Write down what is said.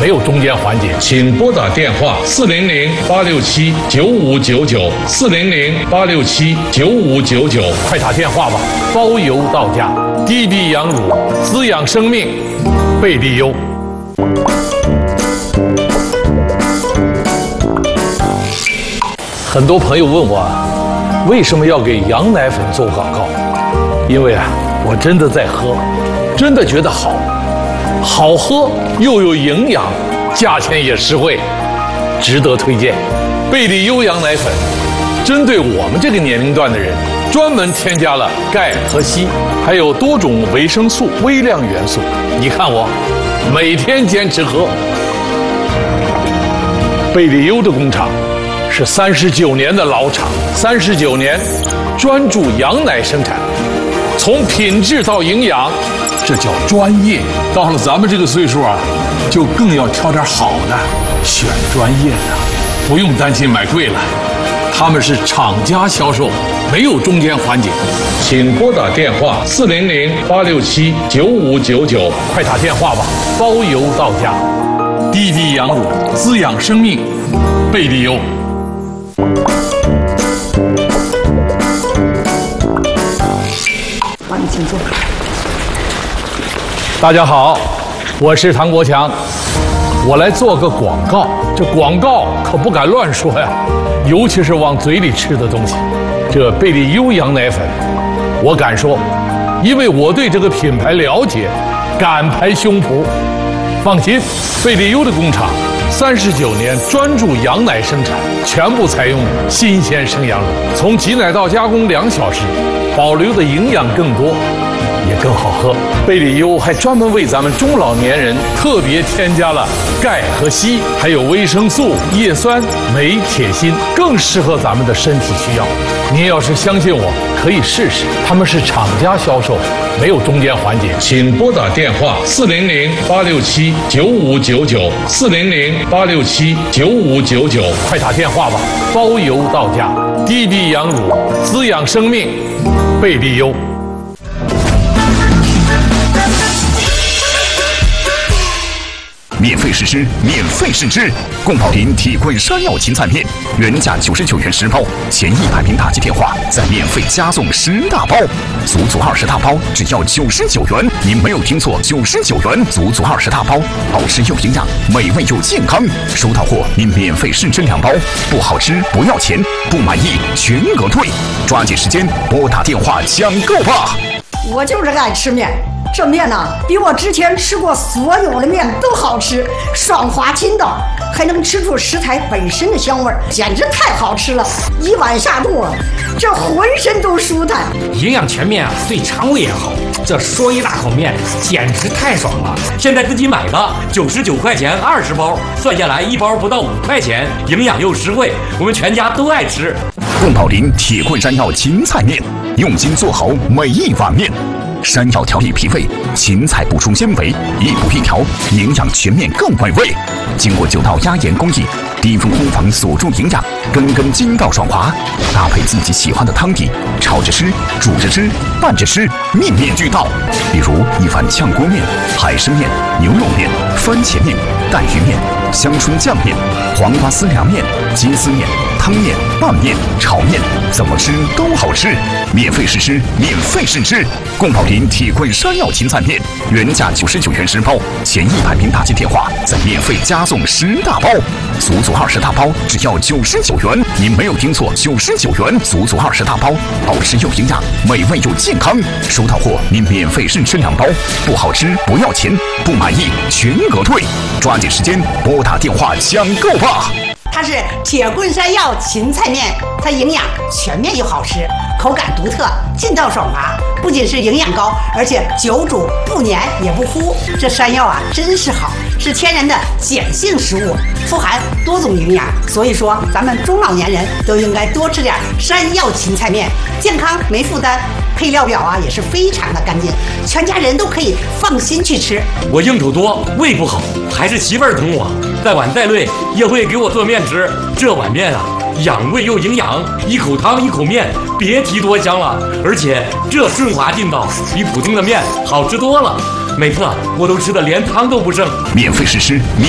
没有中间环节。 请拨打电话400-867-9599，400-867-9599， 快打电话吧，包邮到家。低低羊乳，滋养生命，贝利优。很多朋友问我，为什么要给羊奶粉做广告？因为我真的在喝，真的觉得好喝又有营养，价钱也实惠，值得推荐。贝利优羊奶粉针对我们这个年龄段的人，专门添加了钙和硒，还有多种维生素、微量元素。你看我每天坚持喝。贝利优的工厂是39年的老厂，39年专注羊奶生产，从品质到营养，这叫专业。到了咱们这个岁数就更要挑点好的，选专业的，不用担心买贵了。他们是厂家销售，没有中间环节。 请拨打电话400-867-9599， 快打电话吧，包邮到家。低低羊乳，滋养生命，贝利优。 帮你请坐。 大家好，我是唐国强，我来做个广告。这广告可不敢乱说呀，尤其是往嘴里吃的东西。这贝利优羊奶粉，我敢说，因为我对这个品牌了解，敢拍胸脯。放心，贝利优的工厂39年专注羊奶生产，全部采用新鲜生羊乳，从挤奶到加工2小时，保留的营养更多，也更好喝。贝利优还专门为咱们中老年人特别添加了钙和硒，还有维生素、叶酸、镁、铁、锌，更适合咱们的身体需要。您要是相信我，可以试试。他们是厂家销售，没有中间环节。 请拨打电话400-867-9599，400-867-9599， 快打电话吧，包邮到家。低低羊乳，滋养生命，贝利优。 免费试吃，免费试吃！宫保林铁棍山药芹菜面，原价99元10包，前100名打击电话再免费加送10大包，足20大包只要99元。您没有听错，99元足20大包，好吃又营养，美味又健康。收到货您免费试吃2包，不好吃不要钱，不满意全额退。抓紧时间拨打电话抢购吧！ 我就是爱吃面，这面呢比我之前吃过所有的面都好吃，爽滑筋道，还能吃出食材本身的香味儿，简直太好吃了！一碗下肚，这浑身都舒坦。 营养全面对肠胃也好，这说一大口面简直太爽了。现在自己买吧，99块钱20包，算下来1包不到5块钱，营养又实惠，我们全家都爱吃。 宫保林铁棍山药芹菜面，用心做好每一碗面。山药调理脾胃，芹菜补充纤维，一补一调，营养全面更美味。经过9道压盐工艺，低温烘房锁住营养，根根筋道爽滑。搭配自己喜欢的汤底，炒着吃，煮着吃，拌着吃，面面俱到。比如一碗炝锅面、海参面、牛肉面、番茄面、带鱼面、香椿酱面、黄瓜丝凉面、鸡丝面、汤面、拌面、炒面，怎么吃都好吃。免费试吃，免费试吃。宫保林铁棍山药芹菜面，原价99元10包，前100名打击电话再免费加送10大包，足20大包只要99元。您没有听错，99元足20大包，好吃又营养，美味又健康。收到货您免费试吃2包，不好吃不要钱，不满意全额退。抓紧时间拨打电话抢购吧！ 它是铁棍山药芹菜面，它营养全面又好吃，口感独特，劲道爽滑，不仅是营养高，而且久煮不黏也不糊。这山药真是好，是天然的碱性食物，富含多种营养，所以说咱们中老年人都应该多吃点山药芹菜面，健康没负担。配料表也是非常的干净，全家人都可以放心去吃。 我应酬多，胃不好，还是媳妇儿疼我，再晚再累也会给我做面吃。这碗面养胃又营养，一口汤一口面，别提多香了。而且这顺滑劲道比普通的面好吃多了，每次我都吃的连汤都不剩。 免费试吃，免